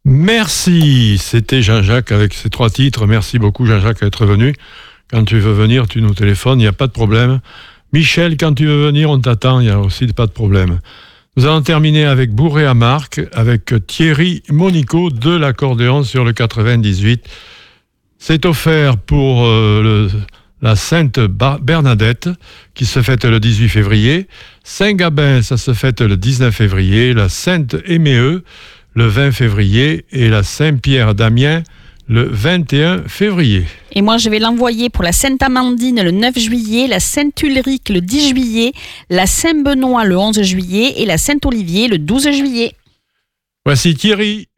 Merci, c'était Jean-Jacques avec ses 3 titres. Merci beaucoup Jean-Jacques d'être venu. Quand tu veux venir, tu nous téléphones, il n'y a pas de problème. Michel, quand tu veux venir, on t'attend, il n'y a aussi pas de problème. Nous allons terminer avec Bourré à Marc, avec Thierry Monico de l'accordéon sur le 98. C'est offert pour la Sainte Bernadette, qui se fête le 18 février. Saint-Gabin, ça se fête le 19 février. La Sainte Éméeux, le 20 février. Et la Saint-Pierre-d'Amiens, le 21 février. Et moi, je vais l'envoyer pour la Sainte-Amandine le 9 juillet, la Sainte-Ulrique le 10 juillet, la Saint-Benoît le 11 juillet et la Saint-Olivier le 12 juillet. Voici Thierry.